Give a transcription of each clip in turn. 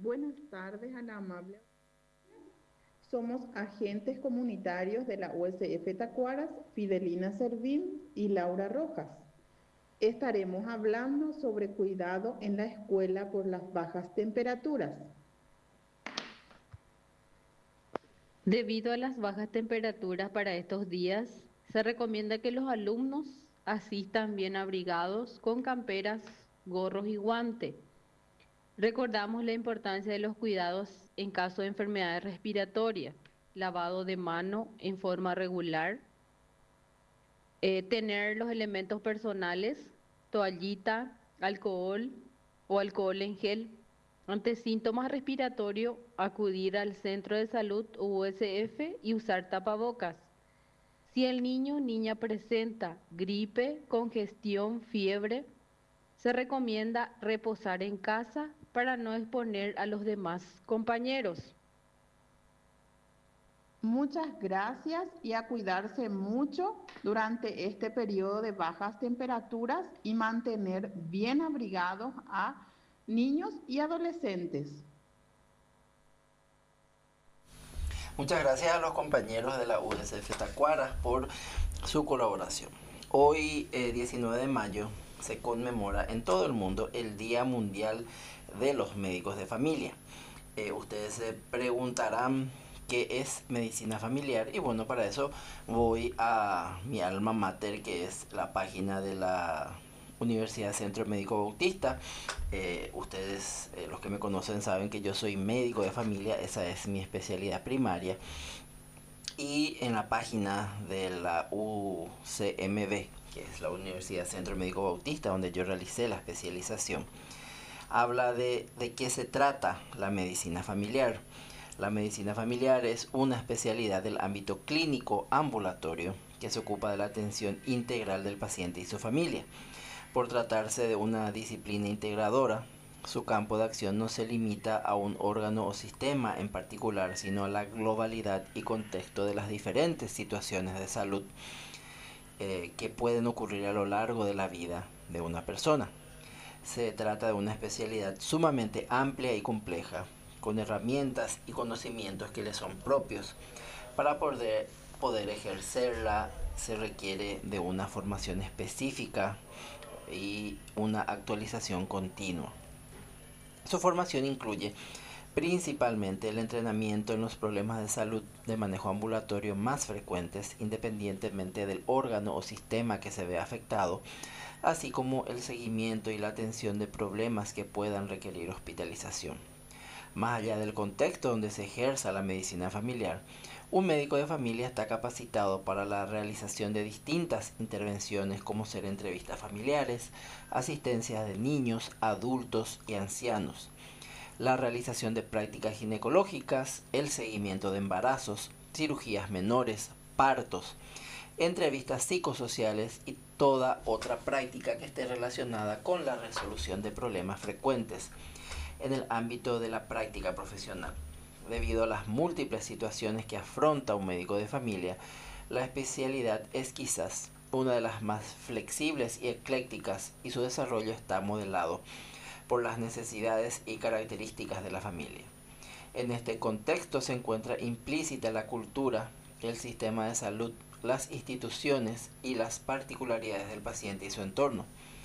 Buenas tardes a la amable. Somos agentes comunitarios de la USF Tacuaras, Fidelina Servín y Laura Rojas. Estaremos hablando sobre cuidado en la escuela por las bajas temperaturas. Debido a las bajas temperaturas para estos días, se recomienda que los alumnos asistan bien abrigados con camperas, gorros y guantes. Recordamos la importancia de los cuidados en caso de enfermedades respiratorias, lavado de mano en forma regular, tener los elementos personales, toallita, alcohol o alcohol en gel. Ante síntomas respiratorios, acudir al centro de salud USF y usar tapabocas. Si el niño o niña presenta gripe, congestión, fiebre, se recomienda reposar en casa para no exponer a los demás compañeros. Muchas gracias y a cuidarse mucho durante este periodo de bajas temperaturas y mantener bien abrigados a niños y adolescentes. Muchas gracias a los compañeros de la USF Tacuaras por su colaboración. Hoy, 19 de mayo, se conmemora en todo el mundo el Día Mundial de los Médicos de Familia. Ustedes se preguntarán qué es medicina familiar y bueno, para eso voy a mi alma mater, que es la página de la Universidad Centro Médico Bautista. Ustedes, los que me conocen, saben que yo soy médico de familia, esa es mi especialidad primaria. Y en la página de la UCMB, que es la Universidad Centro Médico Bautista, donde yo realicé la especialización, habla de qué se trata la medicina familiar. La medicina familiar es una especialidad del ámbito clínico ambulatorio que se ocupa de la atención integral del paciente y su familia. Por tratarse de una disciplina integradora, su campo de acción no se limita a un órgano o sistema en particular, sino a la globalidad y contexto de las diferentes situaciones de salud que pueden ocurrir a lo largo de la vida de una persona. Se trata de una especialidad sumamente amplia y compleja, con herramientas y conocimientos que le son propios. Para poder ejercerla se requiere de una formación específica y una actualización continua. Su formación incluye principalmente el entrenamiento en los problemas de salud de manejo ambulatorio más frecuentes, independientemente del órgano o sistema que se vea afectado, así como el seguimiento y la atención de problemas que puedan requerir hospitalización. Más allá del contexto donde se ejerza la medicina familiar, un médico de familia está capacitado para la realización de distintas intervenciones como ser entrevistas familiares, asistencia de niños, adultos y ancianos, la realización de prácticas ginecológicas, el seguimiento de embarazos, cirugías menores, partos, entrevistas psicosociales y toda otra práctica que esté relacionada con la resolución de problemas frecuentes en el ámbito de la práctica profesional. Debido a las múltiples situaciones que afronta un médico de familia, la especialidad es quizás una de las más flexibles y eclécticas y su desarrollo está modelado por las necesidades y características de la familia. En este contexto se encuentra implícita la cultura, el sistema de salud, las instituciones y las particularidades del paciente y su entorno.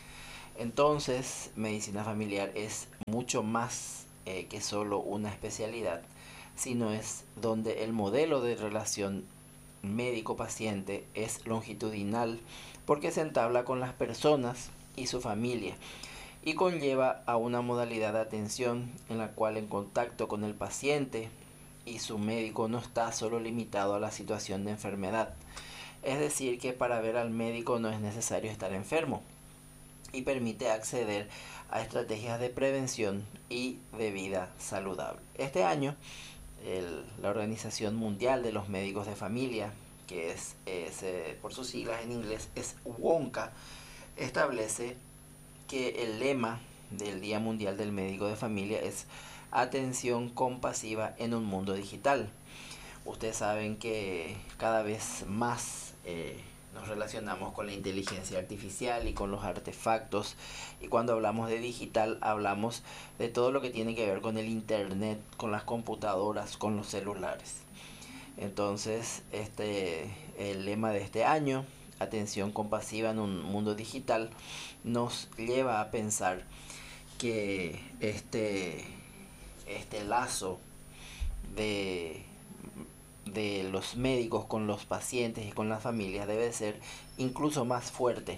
Entonces, medicina familiar es mucho más que solo una especialidad, sino es donde el modelo de relación médico-paciente es longitudinal porque se entabla con las personas y su familia y conlleva a una modalidad de atención en la cual en contacto con el paciente y su médico no está solo limitado a la situación de enfermedad. Es decir, que para ver al médico no es necesario estar enfermo y permite acceder a estrategias de prevención y de vida saludable. Este año, la Organización Mundial de los Médicos de Familia, que es por sus siglas en inglés es WONCA, establece que el lema del Día Mundial del Médico de Familia es atención compasiva en un mundo digital. Ustedes saben que cada vez más nos relacionamos con la inteligencia artificial y con los artefactos. Y cuando hablamos de digital, hablamos de todo lo que tiene que ver con el internet, con las computadoras, con los celulares. Entonces, el lema de este año, atención compasiva en un mundo digital, nos lleva a pensar que este lazo de los médicos con los pacientes y con las familias debe ser incluso más fuerte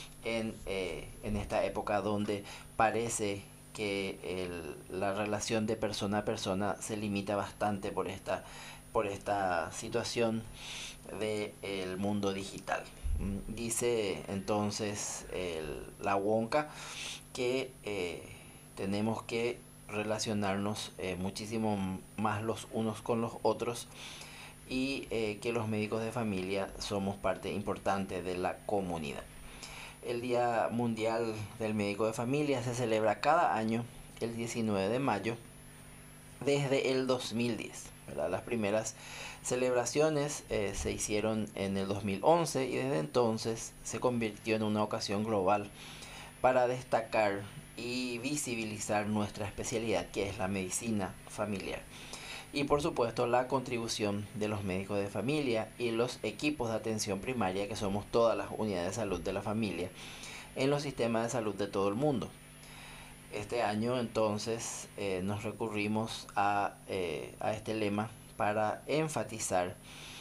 en esta época donde parece que la relación de persona a persona se limita bastante por esta situación del mundo digital. Dice entonces la Wonka que tenemos que relacionarnos muchísimo más los unos con los otros y que los médicos de familia somos parte importante de la comunidad. El Día Mundial del Médico de Familia se celebra cada año el 19 de mayo desde el 2010, ¿verdad? Las primeras celebraciones se hicieron en el 2011 y desde entonces se convirtió en una ocasión global para destacar y visibilizar nuestra especialidad, que es la medicina familiar. Y por supuesto la contribución de los médicos de familia y los equipos de atención primaria, que somos todas las unidades de salud de la familia, en los sistemas de salud de todo el mundo. Este año entonces nos recurrimos a este lema para enfatizar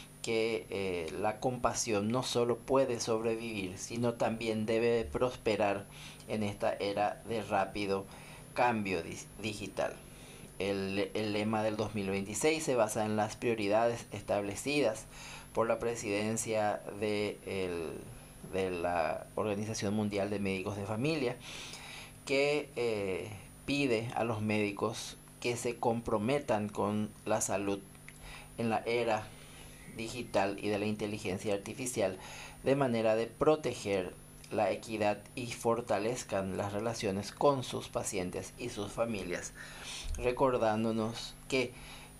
que la compasión no solo puede sobrevivir, sino también debe prosperar en esta era de rápido cambio digital. El lema del 2026 se basa en las prioridades establecidas por la presidencia de la Organización Mundial de Médicos de Familia, que pide a los médicos que se comprometan con la salud en la era digital y de la inteligencia artificial, de manera de proteger la equidad y fortalezcan las relaciones con sus pacientes y sus familias, recordándonos que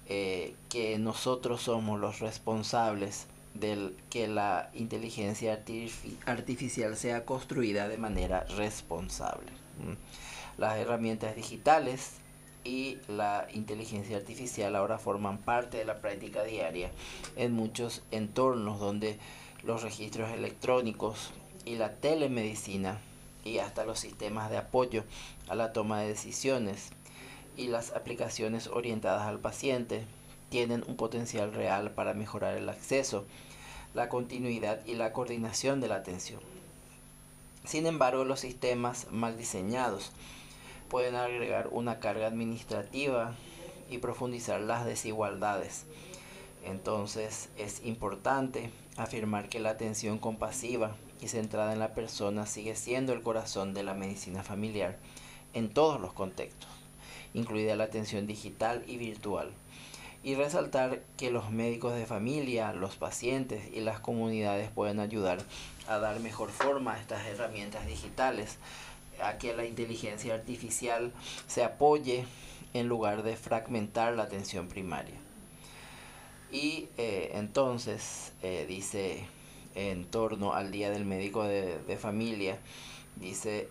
nosotros somos los responsables de que la inteligencia artificial sea construida de manera responsable. Las herramientas digitales y la inteligencia artificial ahora forman parte de la práctica diaria en muchos entornos donde los registros electrónicos y la telemedicina y hasta los sistemas de apoyo a la toma de decisiones y las aplicaciones orientadas al paciente tienen un potencial real para mejorar el acceso, la continuidad y la coordinación de la atención. Sin embargo, los sistemas mal diseñados pueden agregar una carga administrativa y profundizar las desigualdades. Entonces es importante afirmar que la atención compasiva y centrada en la persona sigue siendo el corazón de la medicina familiar en todos los contextos, incluida la atención digital y virtual. Y resaltar que los médicos de familia, los pacientes y las comunidades pueden ayudar a dar mejor forma a estas herramientas digitales, a que la inteligencia artificial se apoye en lugar de fragmentar la atención primaria. Y entonces dice en torno al Día del Médico de Familia, dice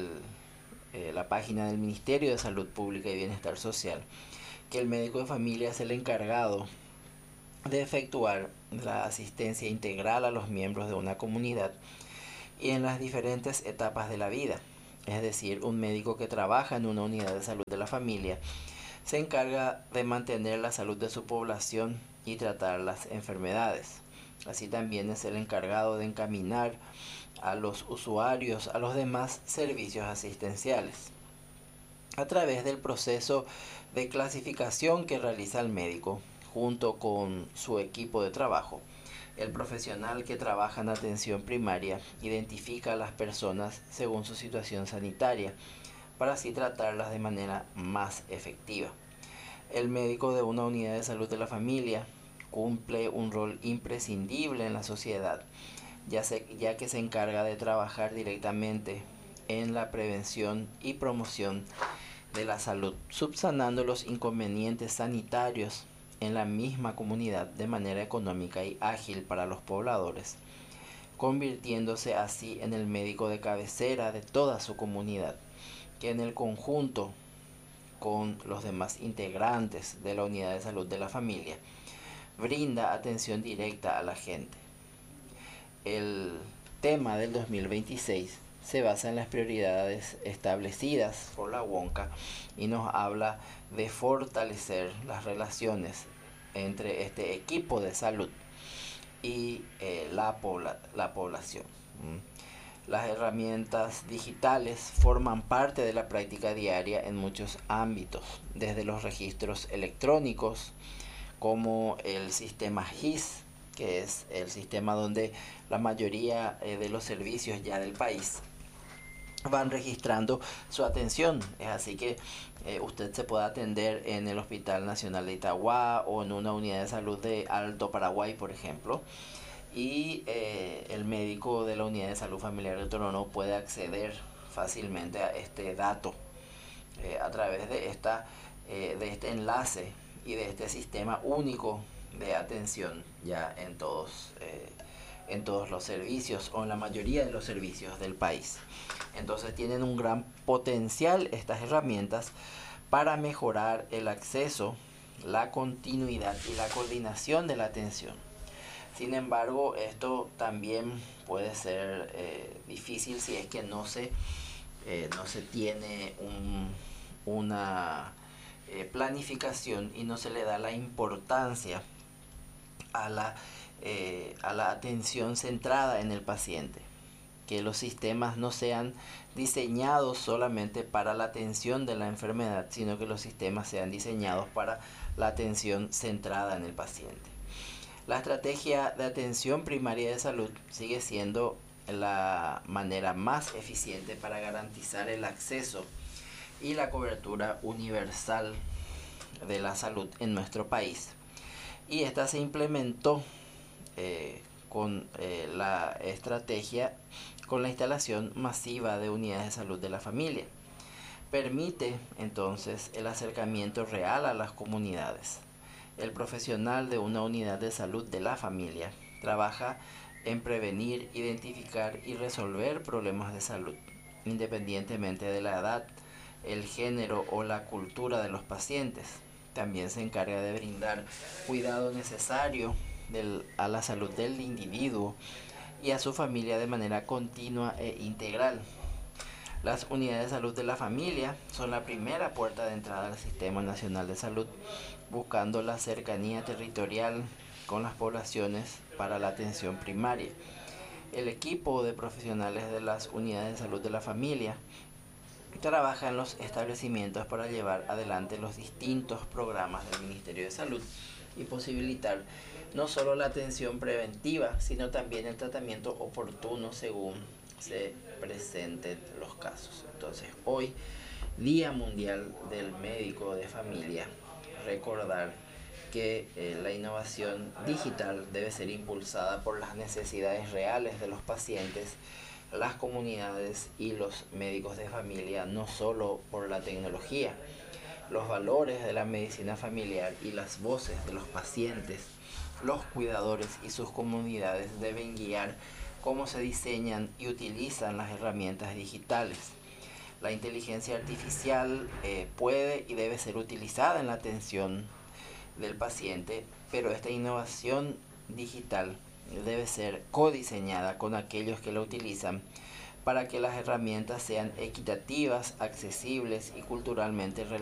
la página del Ministerio de Salud Pública y Bienestar Social, que el médico de familia es el encargado de efectuar la asistencia integral a los miembros de una comunidad y en las diferentes etapas de la vida. Es decir, un médico que trabaja en una unidad de salud de la familia se encarga de mantener la salud de su población y tratar las enfermedades. Así también es el encargado de encaminar a los usuarios a los demás servicios asistenciales. A través del proceso de clasificación que realiza el médico junto con su equipo de trabajo, el profesional que trabaja en atención primaria identifica a las personas según su situación sanitaria para así tratarlas de manera más efectiva. El médico de una unidad de salud de la familia cumple un rol imprescindible en la sociedad, ya que se encarga de trabajar directamente en la prevención y promoción de la salud, subsanando los inconvenientes sanitarios en la misma comunidad de manera económica y ágil para los pobladores. convirtiéndose así en el médico de cabecera de toda su comunidad, que en el conjunto con los demás integrantes de la unidad de salud de la familia brinda atención directa a la gente. El tema del 2026 se basa en las prioridades establecidas por la WONCA y nos habla de fortalecer las relaciones entre este equipo de salud y la población. Las herramientas digitales forman parte de la práctica diaria en muchos ámbitos, desde los registros electrónicos como el sistema GIS, que es el sistema donde la mayoría de los servicios ya del país van registrando su atención. Es así que usted se puede atender en el Hospital Nacional de Itagua o en una unidad de salud de Alto Paraguay, por ejemplo. Y el médico de la unidad de salud familiar de Torono puede acceder fácilmente a este dato a través de este enlace y de este sistema único de atención ya en todos los servicios o en la mayoría de los servicios del país. Entonces tienen un gran potencial estas herramientas para mejorar el acceso, la continuidad y la coordinación de la atención. Sin embargo, esto también puede ser difícil si es que no se tiene una planificación y no se le da la importancia a la atención centrada en el paciente. Que los sistemas no sean diseñados solamente para la atención de la enfermedad, sino que los sistemas sean diseñados para la atención centrada en el paciente. La estrategia de atención primaria de salud sigue siendo la manera más eficiente para garantizar el acceso y la cobertura universal de la salud en nuestro país. Y esta se implementó con la estrategia con la instalación masiva de unidades de salud de la familia. Permite entonces el acercamiento real a las comunidades. El profesional de una unidad de salud de la familia trabaja en prevenir, identificar y resolver problemas de salud, independientemente de la edad, el género o la cultura de los pacientes. También se encarga de brindar cuidado necesario a la salud del individuo y a su familia de manera continua e integral. Las unidades de salud de la familia son la primera puerta de entrada al Sistema Nacional de Salud, buscando la cercanía territorial con las poblaciones para la atención primaria. El equipo de profesionales de las unidades de salud de la familia trabaja en los establecimientos para llevar adelante los distintos programas del Ministerio de Salud y posibilitar no solo la atención preventiva, sino también el tratamiento oportuno según se presenten los casos. Entonces, hoy, Día Mundial del Médico de Familia, recordar que la innovación digital debe ser impulsada por las necesidades reales de los pacientes, las comunidades y los médicos de familia, no solo por la tecnología. Los valores de la medicina familiar y las voces de los pacientes, los cuidadores y sus comunidades deben guiar cómo se diseñan y utilizan las herramientas digitales. La inteligencia artificial puede y debe ser utilizada en la atención del paciente, pero esta innovación digital debe ser codiseñada con aquellos que la utilizan para que las herramientas sean equitativas, accesibles y culturalmente relevantes